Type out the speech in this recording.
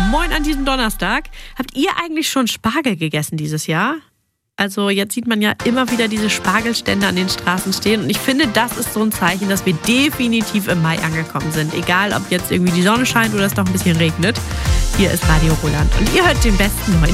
Moin an diesem Donnerstag. Habt ihr eigentlich schon Spargel gegessen dieses Jahr? Also jetzt sieht man ja immer wieder diese Spargelstände an den Straßen stehen. Und ich finde, das ist so ein Zeichen, dass wir definitiv im Mai angekommen sind. Egal, ob jetzt irgendwie die Sonne scheint oder es doch ein bisschen regnet. Hier ist Radio Roland und ihr hört den besten neuen